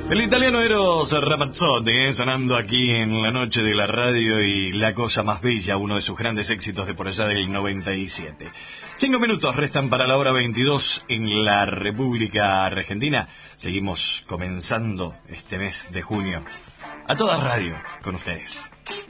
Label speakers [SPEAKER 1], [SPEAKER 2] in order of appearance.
[SPEAKER 1] El italiano Eros Ramazzotti, sonando aquí en la noche de la radio y La Cosa Más Bella, uno de sus grandes éxitos de por allá del 97. 5 minutos restan para la hora 22 en la República Argentina. Seguimos comenzando este mes de junio. A toda radio con ustedes.